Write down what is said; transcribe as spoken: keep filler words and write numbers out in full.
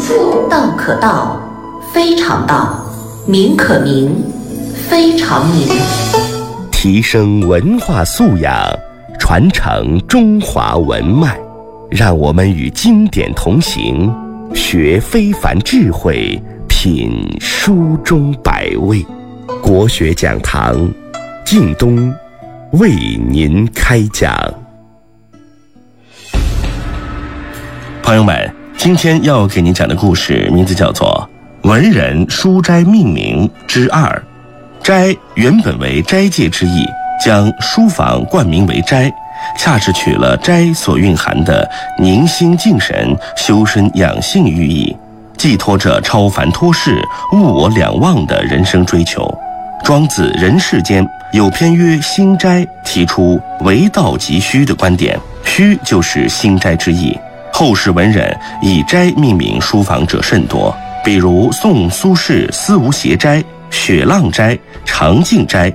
道可道，非常道；名可名，非常名。 提升文化素养，传承中华文脉，让我们与经典同行，学非凡智慧，品书中百味。国学讲堂，靳东为您开讲。朋友们，今天要给您讲的故事名字叫做《文人书斋命名之二》。斋原本为斋戒之意，将书房冠名为斋，恰是取了斋所蕴含的宁心静神、修身养性寓意，寄托着超凡脱世、物我两忘的人生追求。庄子《人世间》有篇曰《心斋》，提出为道即虚的观点，虚就是心斋之意。后世文人以斋命名书房者甚多，比如宋苏轼思无邪斋、雪浪斋、长静斋、